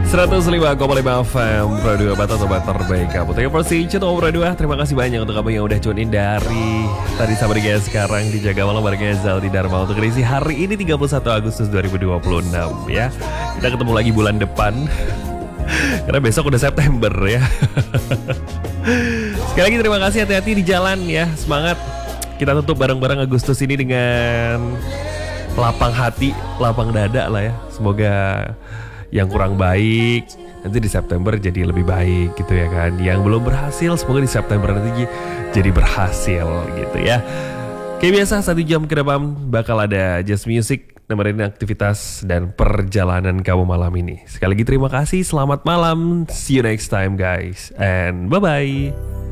105,5 FM Radio Batas Sobat Terbaik kamu. Thank you for staying tune over Radio. Terima kasih banyak untuk kamu yang udah tune in dari tadi sampai dengan sekarang di Jaga Malam bareng Zaldi Dharma untuk edisi hari ini 31 Agustus 2026 ya. Kita ketemu lagi bulan depan karena besok udah September ya. Sekali lagi terima kasih, hati-hati di jalan ya. Semangat. Kita tutup bareng-bareng Agustus ini dengan lapang hati, lapang dada lah ya. Semoga yang kurang baik nanti di September jadi lebih baik gitu ya kan. Yang belum berhasil semoga di September nanti jadi berhasil gitu ya. Kayak biasa 1 jam ke depan bakal ada Just Music nemenin aktivitas dan perjalanan kamu malam ini. Sekali lagi terima kasih, selamat malam, see you next time guys, and bye-bye.